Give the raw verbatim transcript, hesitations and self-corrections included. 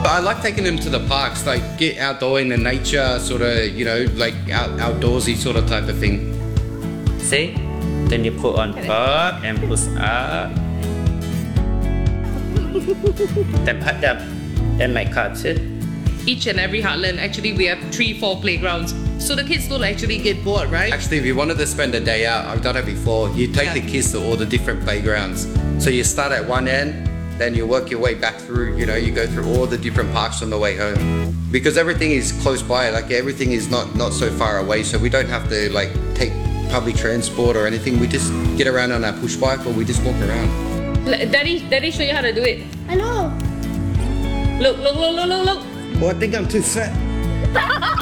I like taking them to the parks, like get outdoor in the nature, sort of, you know, like out, outdoorsy sort of type of thing. See? Then you put on top and push up. Then put them. Then my cut it. Each and every heartland, actually we have three, four playgrounds. So the kids don't actually get bored, right? Actually, if you wanted to spend a day out, I've done it before, you take Yeah. the kids to all the different playgrounds. So you start at one end, then you work your way back through, you know, you go through all the different parks on the way home. Because everything is close by, like everything is not, not so far away, so we don't have to like take public transport or anything. We just get around on our push bike or we just walk around. L- Daddy, Daddy show you how to do it. I know. Look, look, look, look, look, look. Well, I think I'm too fat.